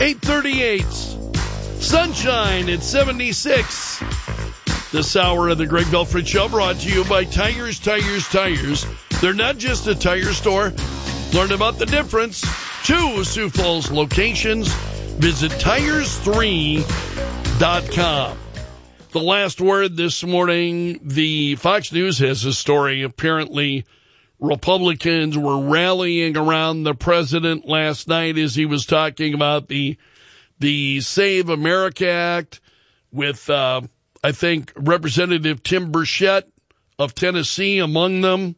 8:38. Sunshine at 76. This hour of the Greg Belford Show brought to you by Tires. They're not just a tire store. Learn about the difference. 2 Sioux Falls locations. Visit tires3.com. The last word this morning, the Fox News has a story. Apparently, Republicans were rallying around the president last night as he was talking about the Save America Act with, I think, Representative Tim Burchett of Tennessee among them.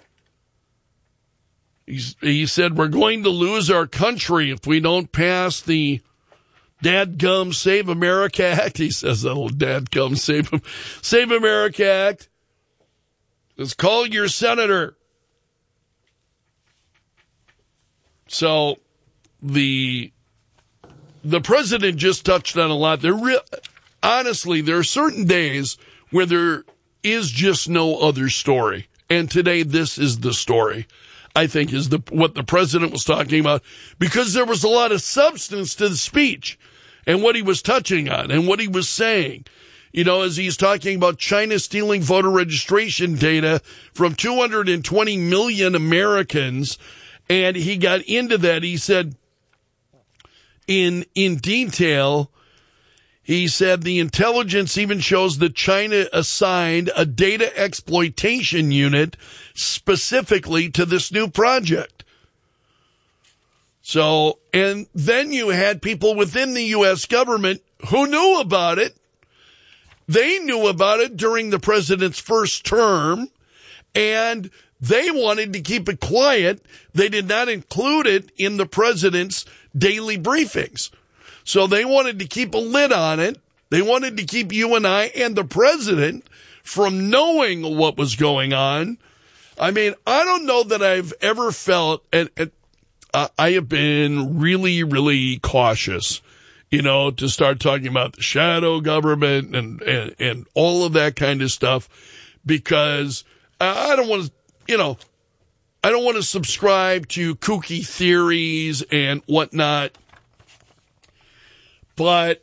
He said, we're going to lose our country if we don't pass the dadgum Save America Act. He says that little dadgum Save America Act. Let's call your senator. So the president just touched on a lot. Honestly, there are certain days where there is just no other story. And today, this is the story, I think, is what the president was talking about, because there was a lot of substance to the speech and what he was touching on and what he was saying. You know, as he's talking about China stealing voter registration data from 220 million Americans, and he got into that. He said in detail, he said the intelligence even shows that China assigned a data exploitation unit specifically to this new project. So, and then you had people within the U.S. government who knew about it. They knew about it during the president's first term, and they wanted to keep it quiet. They did not include it in the president's daily briefings. So they wanted to keep a lid on it. They wanted to keep you and I and the president from knowing what was going on. I mean, I don't know that I've ever felt, and I have been really, really cautious, you know, to start talking about the shadow government and all of that kind of stuff, because I don't want to, I don't want to subscribe to kooky theories and whatnot. But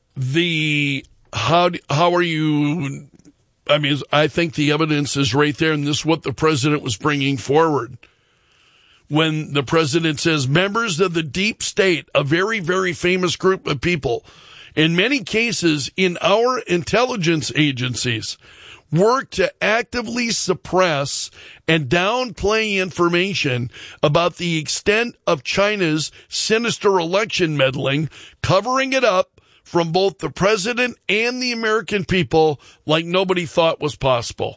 how are you? I mean, I think the evidence is right there, and this is what the president was bringing forward. When the president says members of the deep state, a very, very famous group of people, in many cases in our intelligence agencies, work to actively suppress and downplay information about the extent of China's sinister election meddling, covering it up from both the president and the American people like nobody thought was possible.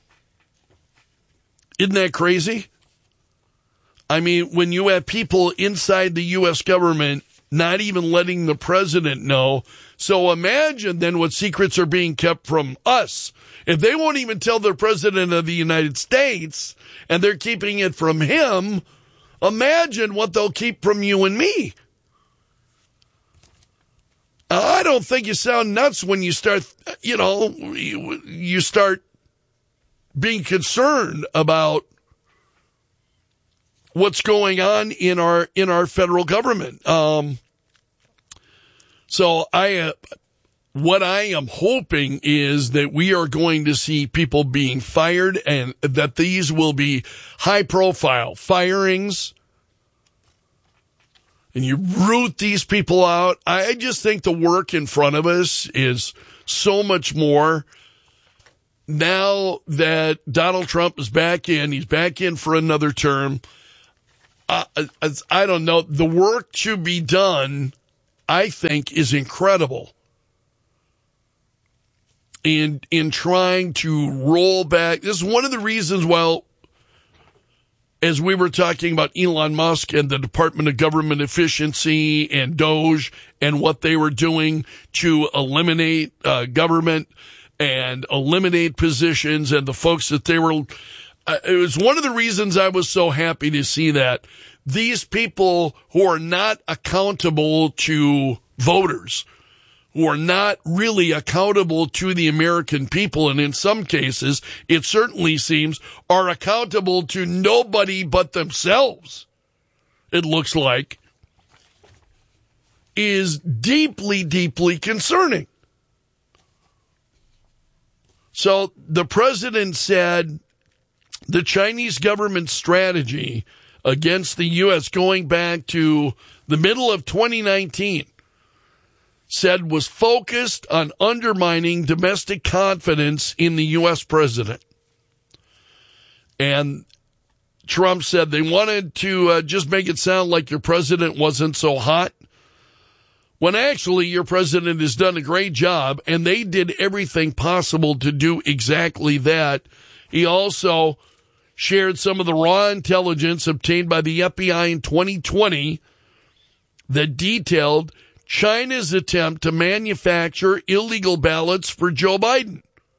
Isn't that crazy? I mean, when you have people inside the U.S. government not even letting the president know, so imagine then what secrets are being kept from us. If they won't even tell the president of the United States and they're keeping it from him, imagine what they'll keep from you and me. I don't think you sound nuts when you start, you start being concerned about what's going on in our federal government. So what I am hoping is that we are going to see people being fired, and that these will be high-profile firings, and you root these people out. I just think the work in front of us is so much more. Now that Donald Trump is back in, he's back in for another term. I don't know. The work to be done, I think, is incredible. In trying to roll back. This is one of the reasons, as we were talking about Elon Musk and the Department of Government Efficiency and DOGE and what they were doing to eliminate government and eliminate positions and the folks that they were, it was one of the reasons I was so happy to see that these people who are not accountable to voters, who are not really accountable to the American people, and in some cases, it certainly seems, are accountable to nobody but themselves, it looks like. is deeply, deeply concerning. So the president said the Chinese government strategy against the U.S. going back to the middle of 2019 said was focused on undermining domestic confidence in the U.S. president. And Trump said they wanted to just make it sound like your president wasn't so hot, when actually your president has done a great job, and they did everything possible to do exactly that. He also shared some of the raw intelligence obtained by the FBI in 2020 that detailed China's attempt to manufacture illegal ballots for Joe Biden.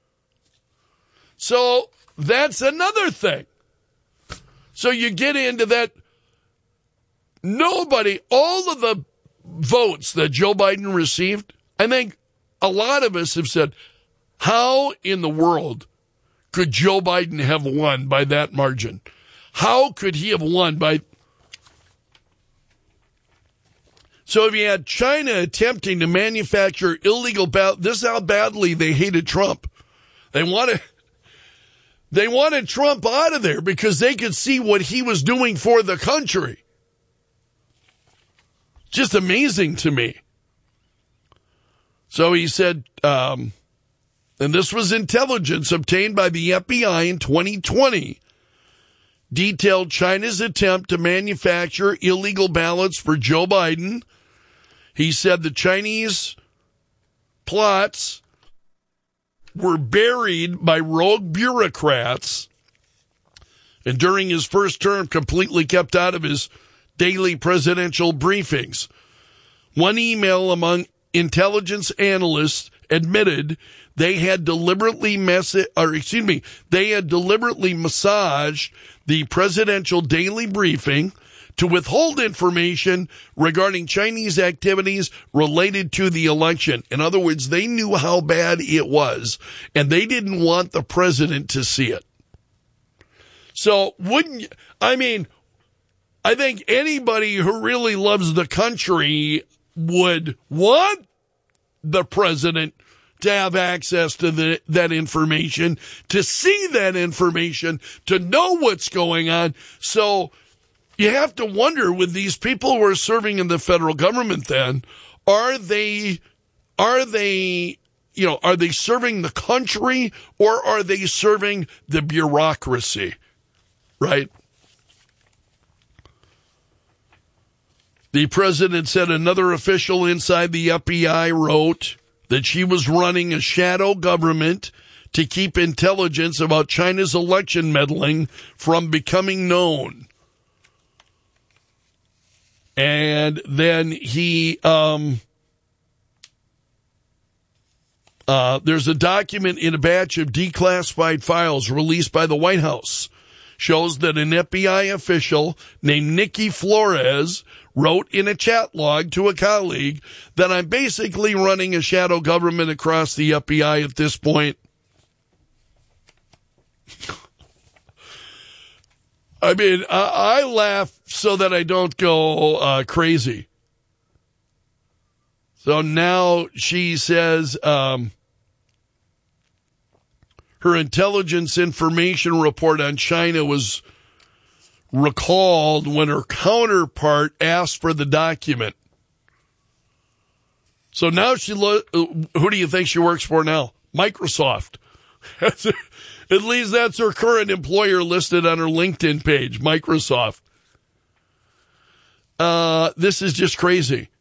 So that's another thing. So you get into that. All of the votes that Joe Biden received, I think a lot of us have said, how in the world could Joe Biden have won by that margin? How could he have won by... So if you had China attempting to manufacture illegal ballots, this is how badly they hated Trump. They wanted Trump out of there because they could see what he was doing for the country. Just amazing to me. So he said, and this was intelligence obtained by the FBI in 2020, detailed China's attempt to manufacture illegal ballots for Joe Biden. He said the Chinese plots were buried by rogue bureaucrats, and during his first term completely kept out of his daily presidential briefings. One email among intelligence analysts admitted they had deliberately massaged the presidential daily briefing to withhold information regarding Chinese activities related to the election. In other words, they knew how bad it was, and they didn't want the president to see it. So I think anybody who really loves the country would want the president to have access to that information, to see that information, to know what's going on. So you have to wonder, with these people who are serving in the federal government, then, are they serving the country, or are they serving the bureaucracy? Right? The president said another official inside the FBI wrote that she was running a shadow government to keep intelligence about China's election meddling from becoming known. And then he, there's a document in a batch of declassified files released by the White House, shows that an FBI official named Nikki Flores wrote in a chat log to a colleague that I'm basically running a shadow government across the FBI at this point. I mean, I laugh so that I don't go crazy. So now she says her intelligence information report on China was recalled when her counterpart asked for the document. So now who do you think she works for now? Microsoft. At least that's her current employer listed on her LinkedIn page, Microsoft. This is just crazy.